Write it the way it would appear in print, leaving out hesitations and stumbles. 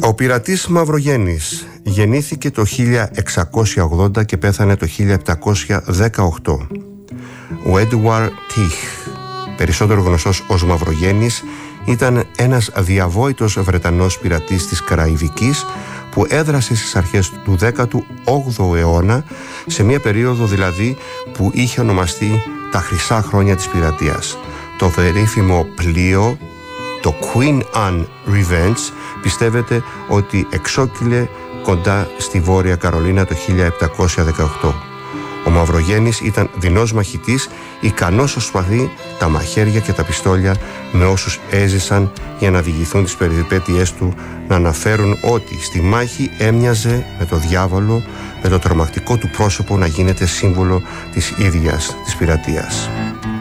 Ο πειρατής Μαυρογέννης γεννήθηκε το 1680 και πέθανε το 1718. Ο Έντουαρντ Τιχ, περισσότερο γνωστός ως Μαυρογέννης, ήταν ένας διαβόητος Βρετανός πειρατής της Καραϊβικής που έδρασε στις αρχές του 18ου αιώνα, σε μια περίοδο δηλαδή που είχε ονομαστεί τα χρυσά χρόνια της πειρατείας. Το περίφημο πλοίο, το Queen Anne Revenge, πιστεύετε ότι εξόκυλε κοντά στη Βόρεια Καρολίνα το 1718. Ο Μαυρογέννης ήταν δεινός μαχητής, ικανός στο σπαθί, τα μαχαίρια και τα πιστόλια, με όσους έζησαν για να διηγηθούν τις περιπέτειές του, να αναφέρουν ότι στη μάχη έμοιαζε με το διάβολο, με το τρομακτικό του πρόσωπο να γίνεται σύμβολο της ίδιας της πειρατείας.